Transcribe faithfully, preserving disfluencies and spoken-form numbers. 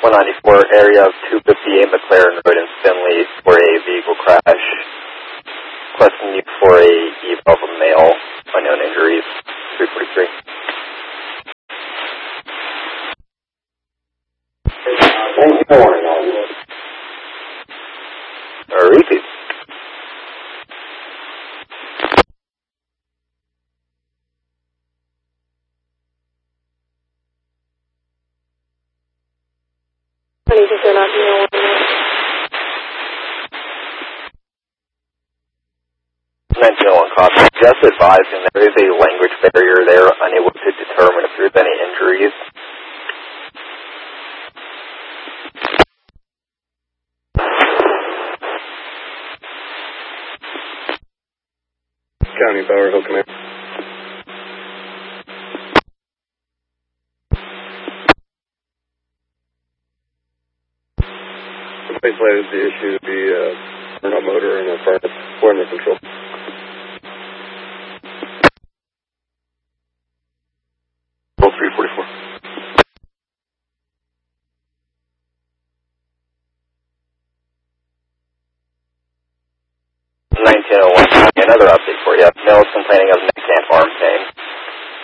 one ninety-four, area of two fifty-eight McLaren Road in Finley for a vehicle crash. Requesting you for a eval of a male, unknown injuries, three forty-three. Thank you. Or repeat. nineteen oh one copy. Just advising there is a language barrier there, unable to determine if there's any injuries. County Bower Hill Command. Basically, the issue to be uh, a motor and a furnace for under control. three forty-four. nineteen oh one, another update for you. Male is complaining of neck and arm pain.